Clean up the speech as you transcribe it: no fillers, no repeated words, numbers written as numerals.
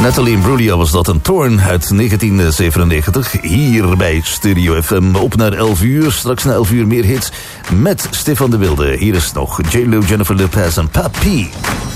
Nathalie Imbruglia was dat, een Thorn uit 1997. Hier bij Studio FM op naar 11 uur. Straks na 11 uur meer hits met Stefan de Wilde. Hier is nog J.Lo, Jennifer Lopez en Papi.